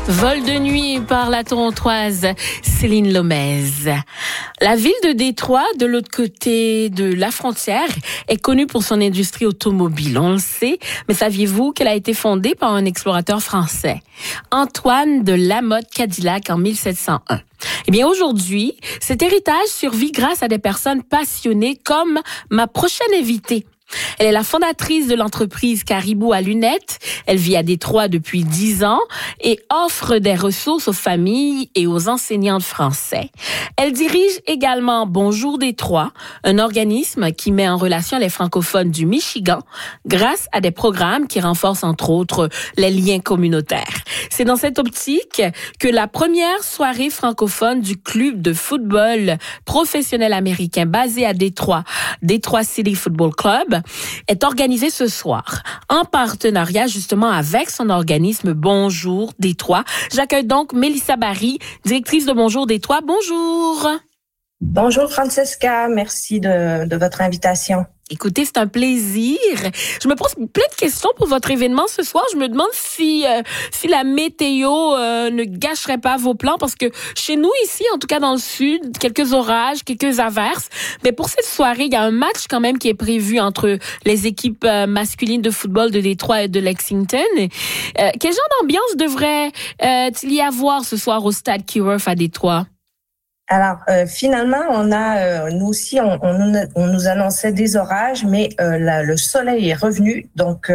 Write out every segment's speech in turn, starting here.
Vol de nuit par la Torontoise Céline Lomez. La ville de Détroit, de l'autre côté de la frontière, est connue pour son industrie automobile. On le sait, mais saviez-vous qu'elle a été fondée par un explorateur français, Antoine de Lamotte Cadillac, en 1701? Eh bien, aujourd'hui, cet héritage survit grâce à des personnes passionnées comme ma prochaine invitée. Elle est la fondatrice de l'entreprise Caribou à lunettes. Elle vit à Détroit depuis 10 ans et offre des ressources aux familles et aux enseignants de français. Elle dirige également Bonjour Détroit, un organisme qui met en relation les francophones du Michigan grâce à des programmes qui renforcent entre autres les liens communautaires. C'est dans cette optique que la première soirée francophone du club de football professionnel américain basé à Détroit, Détroit City Football Club, est organisée ce soir en partenariat justement avec son organisme Bonjour Détroit. J'accueille donc Mélissa Barry, directrice de Bonjour Détroit. Bonjour. Bonjour Francesca, merci de votre invitation. Écoutez, c'est un plaisir. Je me pose plein de questions pour votre événement ce soir. Je me demande si la météo ne gâcherait pas vos plans, parce que chez nous ici, en tout cas dans le sud, quelques orages, quelques averses. Mais pour cette soirée, il y a un match quand même qui est prévu entre les équipes masculines de football de Détroit et de Lexington. Quel genre d'ambiance devrait-il y avoir ce soir au stade Keyworth à Détroit? Alors, finalement, nous aussi, on nous annonçait des orages, mais le soleil est revenu, donc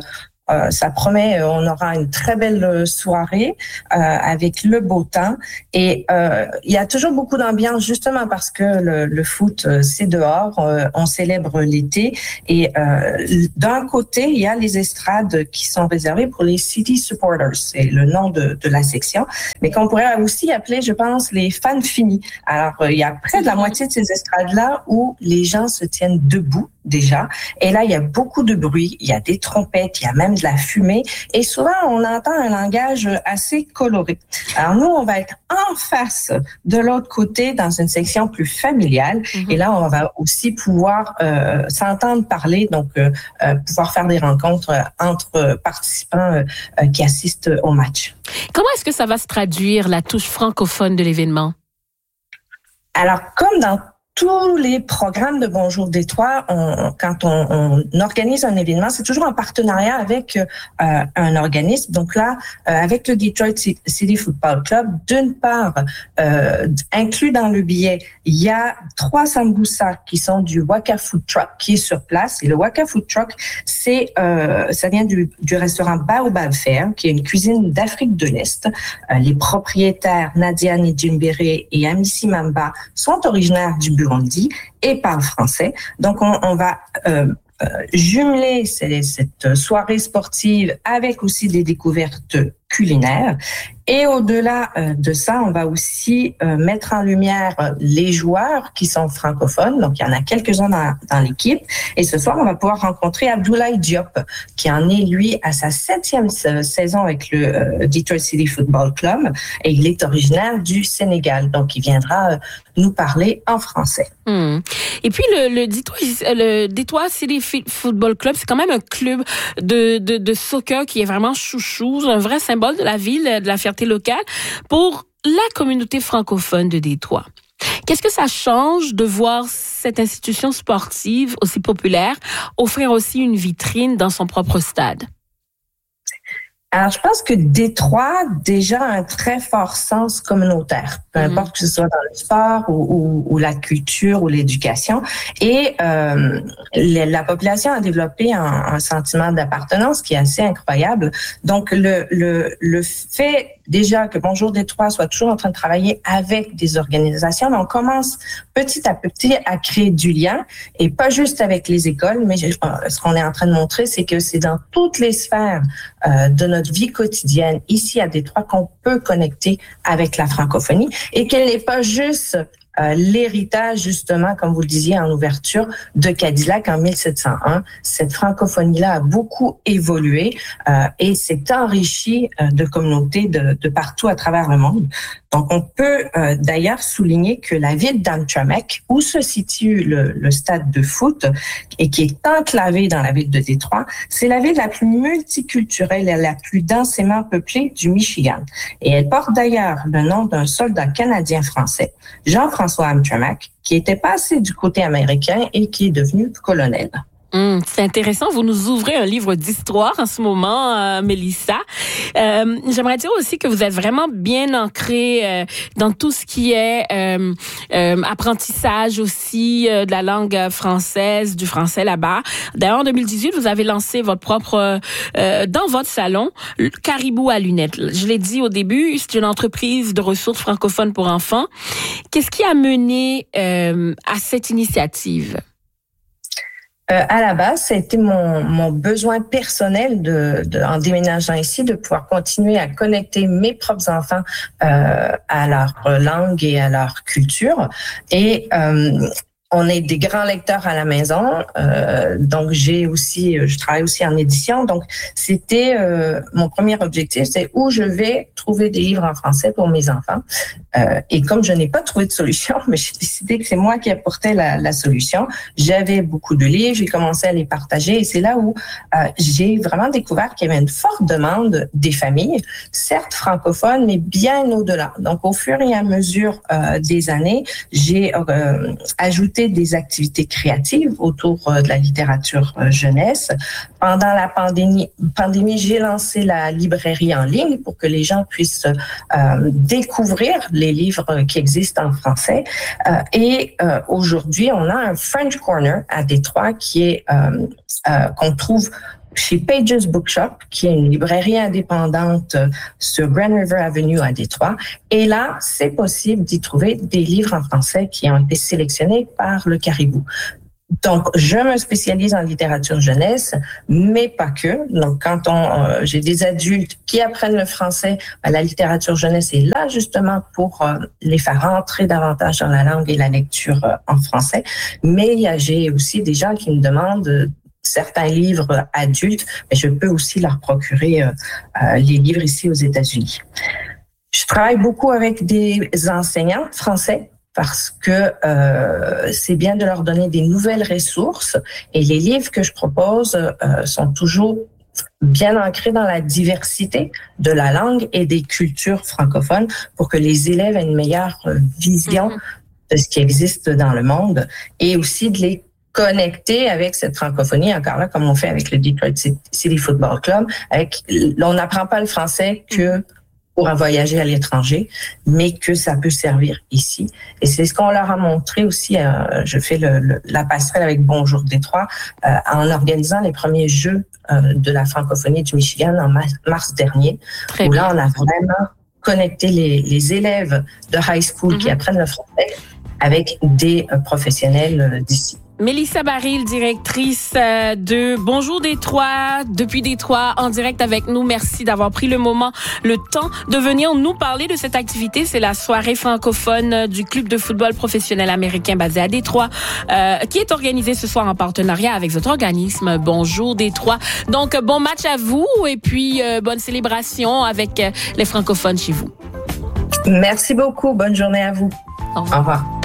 ça promet, on aura une très belle soirée avec le beau temps. Et il y a toujours beaucoup d'ambiance, justement parce que le foot, c'est dehors, on célèbre l'été. Et d'un côté, il y a les estrades qui sont réservées pour les City Supporters, c'est le nom de la section, mais qu'on pourrait aussi appeler, je pense, les fans finis. Alors, il y a près de la moitié de ces estrades-là où les gens se tiennent debout déjà. Et là, il y a beaucoup de bruit, il y a des trompettes, il y a même de la fumée. Et souvent, on entend un langage assez coloré. Alors nous, on va être en face de l'autre côté dans une section plus familiale. Et là, on va aussi pouvoir s'entendre parler, donc pouvoir faire des rencontres entre participants qui assistent au match. Comment est-ce que ça va se traduire, la touche francophone de l'événement? Alors, comme dans tous les programmes de Bonjour Détroit, quand on organise un événement, c'est toujours en partenariat avec un organisme. Donc là, avec le Detroit City Football Club, d'une part, inclus dans le billet, il y a 3 sambucas qui sont du Waka Food Truck qui est sur place. Et le Waka Food Truck, ça vient du restaurant Baobab Fair, qui est une cuisine d'Afrique de l'Est. Les propriétaires Nadia Njimbere et Amissi Mamba sont originaires du Burundi et parlent français. Donc, on va jumeler cette soirée sportive avec aussi des découvertes culinaires. Et au-delà de ça, on va aussi mettre en lumière les joueurs qui sont francophones. Donc, il y en a quelques-uns dans l'équipe. Et ce soir, on va pouvoir rencontrer Abdoulaye Diop, qui en est, lui, à sa 7e saison avec le Detroit City Football Club. Et il est originaire du Sénégal. Donc, il viendra nous parler en français. Et puis, le Detroit City Football Club, c'est quand même un club de soccer qui est vraiment chouchou, un vrai symbole de la ville, de la fierté locale pour la communauté francophone de Détroit. Qu'est-ce que ça change de voir cette institution sportive aussi populaire offrir aussi une vitrine dans son propre stade? Alors, je pense que Détroit, déjà, a un très fort sens communautaire, peu importe que ce soit dans le sport ou la culture ou l'éducation. Et la population a développé un sentiment d'appartenance qui est assez incroyable. Donc, le fait déjà que Bonjour Détroit soit toujours en train de travailler avec des organisations, mais on commence petit à petit à créer du lien, et pas juste avec les écoles, mais ce qu'on est en train de montrer, c'est que c'est dans toutes les sphères de notre vie quotidienne ici à Détroit qu'on peut connecter avec la francophonie, et qu'elle n'est pas juste l'héritage, justement, comme vous le disiez en ouverture, de Cadillac en 1701. Cette francophonie-là a beaucoup évolué et s'est enrichie de communautés de partout à travers le monde. Donc, on peut d'ailleurs souligner que la ville d'Hamtramck, où se situe le stade de foot, et qui est enclavée dans la ville de Détroit. C'est la ville la plus multiculturelle et la plus densément peuplée du Michigan. Et elle porte d'ailleurs le nom d'un soldat canadien-français, Jean-François Hamtramck, qui était passé du côté américain et qui est devenu colonel. C'est intéressant. Vous nous ouvrez un livre d'histoire en ce moment, Mélissa. J'aimerais dire aussi que vous êtes vraiment bien ancrée dans tout ce qui est apprentissage aussi de la langue française, du français là-bas. D'ailleurs, en 2018, vous avez lancé votre propre, dans votre salon, Caribou à lunettes. Je l'ai dit au début, c'est une entreprise de ressources francophones pour enfants. Qu'est-ce qui a mené à cette initiative? À la base, ça a été mon besoin personnel en déménageant ici, de pouvoir continuer à connecter mes propres enfants à leur langue et à leur culture. Et on est des grands lecteurs à la maison, donc je travaille aussi en édition. Donc, c'était mon premier objectif, c'est où je vais trouver des livres en français pour mes enfants. Et comme je n'ai pas trouvé de solution, mais j'ai décidé que c'est moi qui apportais la solution. J'avais beaucoup de livres, j'ai commencé à les partager et c'est là où j'ai vraiment découvert qu'il y avait une forte demande des familles, certes francophones, mais bien au-delà. Donc, au fur et à mesure des années, j'ai ajouté des activités créatives autour de la littérature jeunesse. Pendant la pandémie, j'ai lancé la librairie en ligne pour que les gens puissent découvrir les livres qui existent en français. Et aujourd'hui, on a un French Corner à Détroit qui est qu'on trouve chez Pages Bookshop, qui est une librairie indépendante sur Grand River Avenue à Détroit. Et là, c'est possible d'y trouver des livres en français qui ont été sélectionnés par le Caribou. Donc, je me spécialise en littérature jeunesse, mais pas que. Donc, quand j'ai des adultes qui apprennent le français, la littérature jeunesse est là justement pour les faire rentrer davantage dans la langue et la lecture en français. Mais j'ai aussi des gens qui me demandent certains livres adultes, mais je peux aussi leur procurer les livres ici aux États-Unis. Je travaille beaucoup avec des enseignants français parce que c'est bien de leur donner des nouvelles ressources et les livres que je propose sont toujours bien ancrés dans la diversité de la langue et des cultures francophones pour que les élèves aient une meilleure vision de ce qui existe dans le monde et aussi de les connecter avec cette francophonie, encore là, comme on fait avec le Detroit City Football Club. On n'apprend pas le français que pour voyager à l'étranger, mais que ça peut servir ici. Et c'est ce qu'on leur a montré aussi. Je fais la passerelle avec Bonjour Détroit en organisant les premiers Jeux de la francophonie du Michigan en mars dernier, où là, on a vraiment connecté les élèves de high school qui apprennent le français avec des professionnels d'ici. Mélissa Baril, directrice de Bonjour Détroit, depuis Détroit, en direct avec nous. Merci d'avoir pris le temps de venir nous parler de cette activité. C'est la soirée francophone du club de football professionnel américain basé à Détroit, qui est organisée ce soir en partenariat avec votre organisme Bonjour Détroit. Donc, bon match à vous et puis bonne célébration avec les francophones chez vous. Merci beaucoup. Bonne journée à vous. Au revoir. Au revoir.